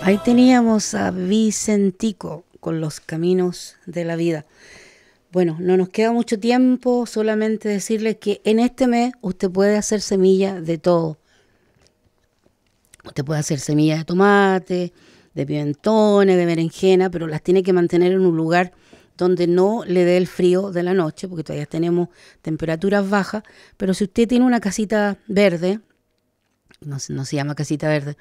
Ahí teníamos a Vicentico con los caminos de la vida. Bueno, no nos queda mucho tiempo, solamente decirles que en este mes usted puede hacer semilla de todo. Usted puede hacer semillas de tomate, de pimentones, de berenjena, pero las tiene que mantener en un lugar donde no le dé el frío de la noche, porque todavía tenemos temperaturas bajas. Pero si usted tiene una casita verde, no se llama casita verde,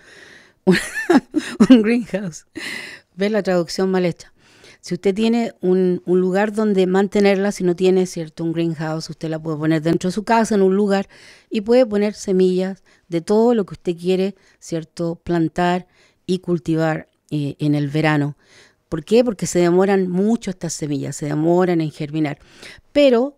un greenhouse, ve la traducción mal hecha. Si usted tiene un lugar donde mantenerla, si no tiene, ¿cierto?, un greenhouse, usted la puede poner dentro de su casa, en un lugar, y puede poner semillas de todo lo que usted quiere, ¿cierto?, plantar y cultivar en el verano. ¿Por qué? Porque se demoran mucho estas semillas, se demoran en germinar. Pero,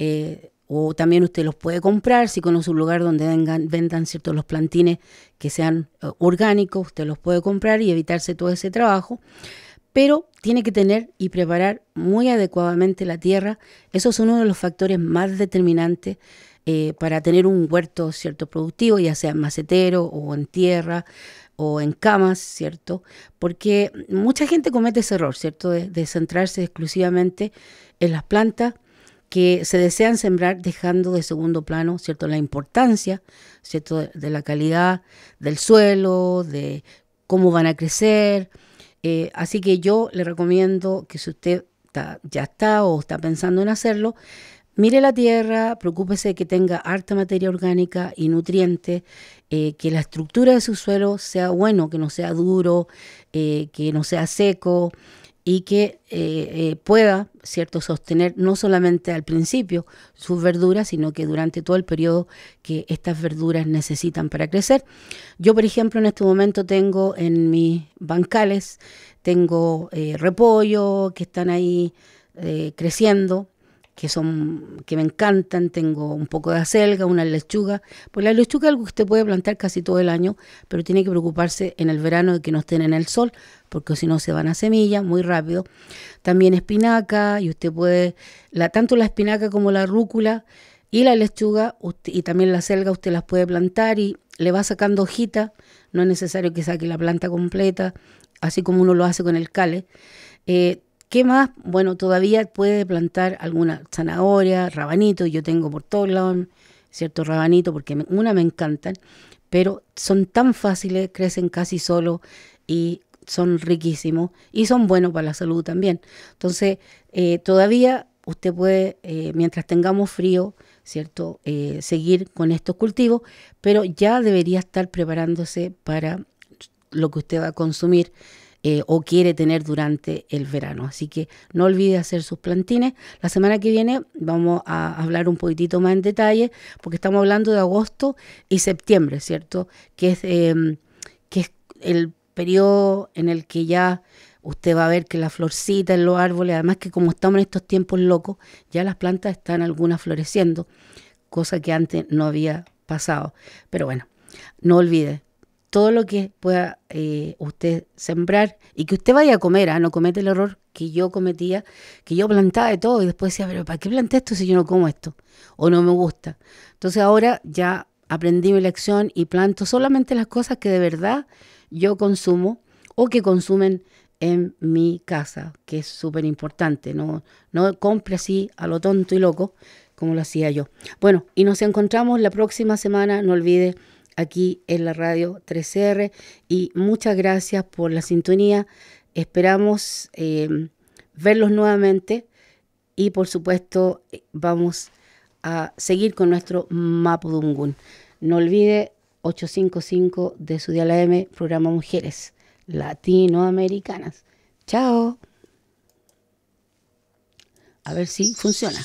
o también usted los puede comprar, si conoce un lugar donde vendan, ¿cierto?, los plantines que sean orgánicos, usted los puede comprar y evitarse todo ese trabajo. Pero tiene que tener y preparar muy adecuadamente la tierra. Esos son uno de los factores más determinantes para tener un huerto, ¿cierto?, productivo, ya sea en macetero o en tierra o en camas, ¿cierto? Porque mucha gente comete ese error, ¿cierto?, de centrarse exclusivamente en las plantas que se desean sembrar, dejando de segundo plano, ¿cierto?, la importancia, ¿cierto?, de la calidad del suelo, de cómo van a crecer. Así que yo le recomiendo que si usted ya está o está pensando en hacerlo, mire la tierra, preocúpese de que tenga harta materia orgánica y nutrientes, que la estructura de su suelo sea bueno, que no sea duro, que no sea seco y que pueda, ¿cierto?, sostener no solamente al principio sus verduras, sino que durante todo el periodo que estas verduras necesitan para crecer. Yo, por ejemplo, en este momento tengo en mis bancales, tengo repollo que están ahí creciendo, que me encantan. Tengo un poco de acelga, una lechuga. Pues la lechuga es algo que usted puede plantar casi todo el año, pero tiene que preocuparse en el verano de que no estén en el sol, porque si no se van a semilla muy rápido. También espinaca, y usted puede, tanto la espinaca como la rúcula y la lechuga, y también la acelga, usted las puede plantar y le va sacando hojitas. No es necesario que saque la planta completa, así como uno lo hace con el cale. ¿Qué más? Bueno, todavía puede plantar alguna zanahoria, rabanito. Yo tengo por todos lados, ¿cierto?, rabanito, porque me encantan, pero son tan fáciles, crecen casi solos y son riquísimos y son buenos para la salud también. Entonces, todavía usted puede, mientras tengamos frío, ¿cierto?, seguir con estos cultivos, pero ya debería estar preparándose para lo que usted va a consumir o quiere tener durante el verano. Así que no olvide hacer sus plantines. La semana que viene vamos a hablar un poquitito más en detalle, porque estamos hablando de agosto y septiembre, ¿cierto?, que es el periodo en el que ya usted va a ver que la florcita en los árboles, además que como estamos en estos tiempos locos, ya las plantas están algunas floreciendo, cosa que antes no había pasado. Pero bueno, no olvide, todo lo que pueda usted sembrar y que usted vaya a comer, no comete el error que yo cometía, que yo plantaba de todo y después decía, pero ¿para qué planté esto si yo no como esto? O no me gusta. Entonces ahora ya aprendí mi lección y planto solamente las cosas que de verdad yo consumo o que consumen en mi casa, que es súper importante. No compre así a lo tonto y loco como lo hacía yo. Bueno, y nos encontramos la próxima semana, no olvide, aquí en la radio 3R, y muchas gracias por la sintonía. Esperamos verlos nuevamente y por supuesto vamos a seguir con nuestro Mapudungun. No olvide 855 de su dial AM, programa Mujeres Latinoamericanas. Chao. A ver si funciona.